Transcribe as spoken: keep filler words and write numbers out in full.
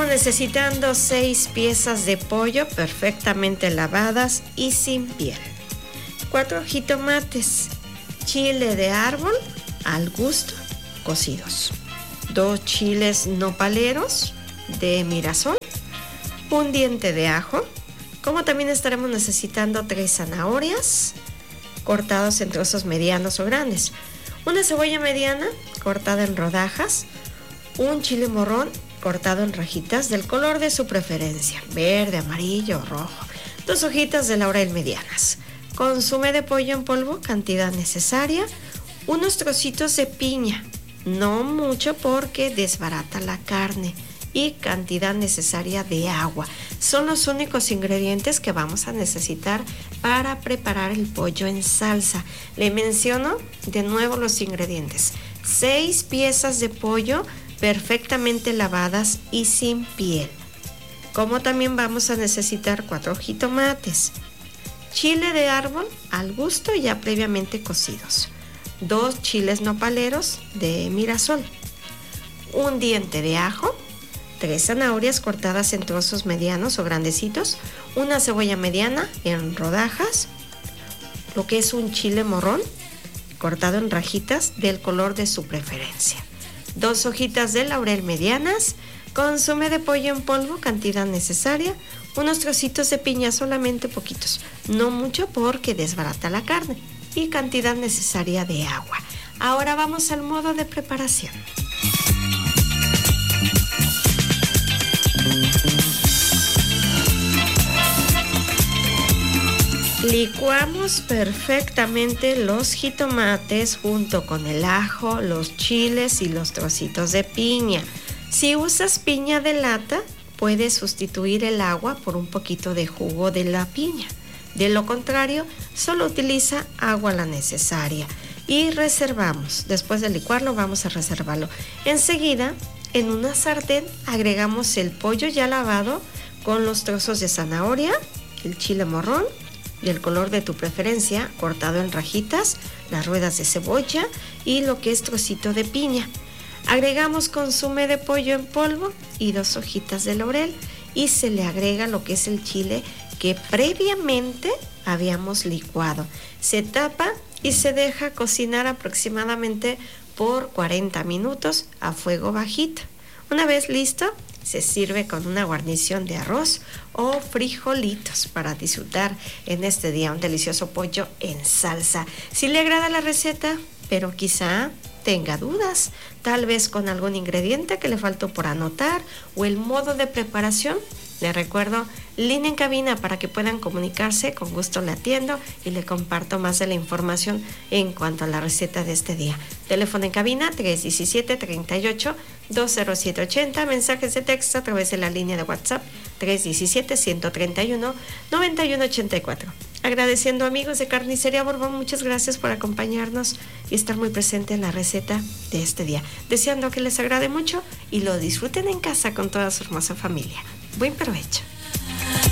necesitando seis piezas de pollo perfectamente lavadas y sin piel, cuatro jitomates, chile de árbol al gusto cocidos, dos chiles nopaleros de Mirasol, un diente de ajo, como también estaremos necesitando tres zanahorias cortados en trozos medianos o grandes, una cebolla mediana cortada en rodajas, un chile morrón cortado en rajitas del color de su preferencia, verde, amarillo o rojo, dos hojitas de laurel medianas, consomé de pollo en polvo, cantidad necesaria, unos trocitos de piña, no mucho porque desbarata la carne, y cantidad necesaria de agua. Son los únicos ingredientes que vamos a necesitar para preparar el pollo en salsa. Le menciono de nuevo los ingredientes: seis piezas de pollo perfectamente lavadas y sin piel, como también vamos a necesitar cuatro jitomates, chile de árbol al gusto ya previamente cocidos, dos chiles nopaleros de Mirasol, un diente de ajo, tres zanahorias cortadas en trozos medianos o grandecitos, una cebolla mediana en rodajas, lo que es un chile morrón cortado en rajitas del color de su preferencia, dos hojitas de laurel medianas, consomé de pollo en polvo, cantidad necesaria, unos trocitos de piña, solamente poquitos, no mucho porque desbarata la carne, y cantidad necesaria de agua. Ahora vamos al modo de preparación. Licuamos perfectamente los jitomates junto con el ajo, los chiles y los trocitos de piña. Si usas piña de lata, puedes sustituir el agua por un poquito de jugo de la piña. De lo contrario, solo utiliza agua la necesaria. Y reservamos. Después de licuarlo, vamos a reservarlo. Enseguida, en una sartén, agregamos el pollo ya lavado con los trozos de zanahoria, el chile morrón, del color de tu preferencia, cortado en rajitas, las ruedas de cebolla y lo que es trocito de piña. Agregamos consomé de pollo en polvo y dos hojitas de laurel, y se le agrega lo que es el chile que previamente habíamos licuado. Se tapa y se deja cocinar aproximadamente por cuarenta minutos a fuego bajito. Una vez listo, se sirve con una guarnición de arroz o frijolitos para disfrutar en este día un delicioso pollo en salsa. Si le agrada la receta, pero quizá tenga dudas, tal vez con algún ingrediente que le faltó por anotar o el modo de preparación, le recuerdo, línea en cabina para que puedan comunicarse. Con gusto le atiendo y le comparto más de la información en cuanto a la receta de este día. Teléfono en cabina tres uno siete, tres ocho, dos cero siete ocho cero. Mensajes de texto a través de la línea de WhatsApp tres uno siete, uno tres uno, nueve uno ocho cuatro. Agradeciendo, amigos de Carnicería Borbón, muchas gracias por acompañarnos y estar muy presente en la receta de este día. Deseando que les agrade mucho y lo disfruten en casa con toda su hermosa familia. Buen provecho.